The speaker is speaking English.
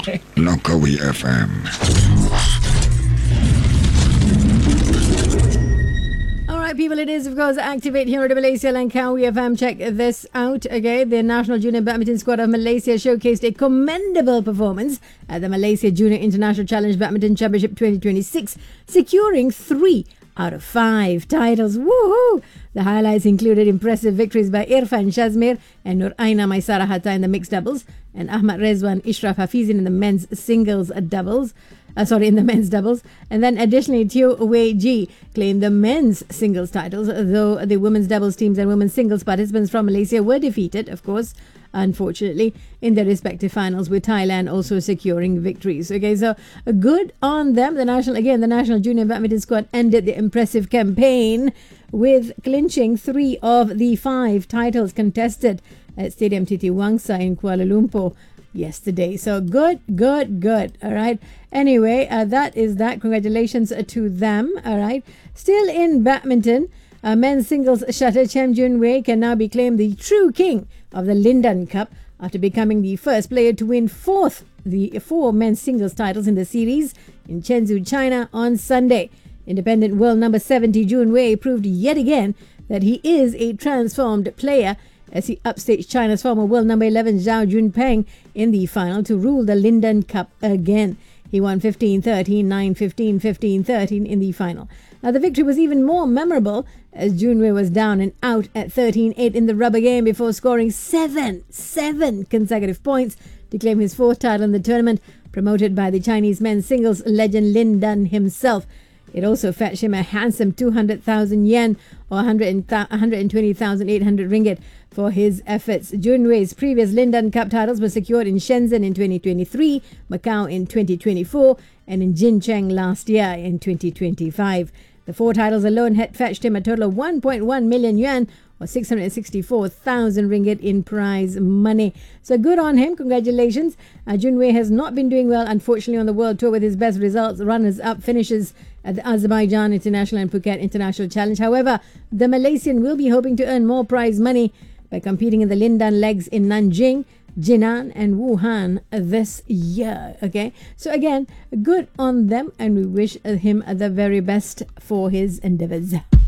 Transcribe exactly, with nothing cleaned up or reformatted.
Nokawi F M. Alright, people, it is, of course, Activate here at Malaysia Langkawi F M. Check this out, okay? The National Junior Badminton Squad of Malaysia showcased a commendable performance at the Malaysia Junior International Challenge Badminton Championship twenty twenty-six, securing three out of five titles. Woohoo! The highlights included impressive victories by Irfan Shazmir and Nur Aina Maisara Hatta in the mixed doubles, and Ahmad Rezwan Ishraf Hafizin in the men's singles doubles. Uh, sorry, in the men's doubles. And then additionally, Teo Wei Ji claimed the men's singles titles, though the women's doubles teams and women's singles participants from Malaysia were defeated, of course, unfortunately, in their respective finals, with Thailand also securing victories. Okay, so uh, good on them. The national, again, the National Junior Badminton Squad ended the impressive campaign with clinching three of the five titles contested at Stadium Titi Wangsa in Kuala Lumpur yesterday. So good, good, good. All right. Anyway, uh, that is that. Congratulations uh, to them. All right. Still in badminton, uh, men's singles shutter Chen Junwei can now be claimed the true king of the Lindan Cup after becoming the first player to win fourth the four men's singles titles in the series in Chenzhou, China on Sunday. Independent world number seventy Junwei proved yet again that he is a transformed player as he upstaged China's former world number eleven Zhao Junpeng in the final to rule the Lindan Cup again. He won fifteen thirteen, nine fifteen, fifteen thirteen in the final. Now the victory was even more memorable as Junwei was down and out at thirteen eight in the rubber game before scoring seven, seven consecutive points to claim his fourth title in the tournament, promoted by the Chinese men's singles legend Lin Dan himself. It also fetched him a handsome two hundred thousand yen or one hundred twenty thousand eight hundred ringgit for his efforts. Junwei's previous Lindan Cup titles were secured in Shenzhen in twenty twenty-three, Macau in twenty twenty-four, and in Jincheng last year in twenty twenty-five. The four titles alone had fetched him a total of one point one million yuan or six hundred sixty-four thousand ringgit in prize money. So good on him. Congratulations. Uh, Junwei has not been doing well, unfortunately, on the World Tour with his best results. Runners-up finishes at the Azerbaijan International and Phuket International Challenge. However, the Malaysian will be hoping to earn more prize money by competing in the Lindan legs in Nanjing, Jinan and Wuhan this year. Okay, so again, good on them, and we wish him the very best for his endeavors.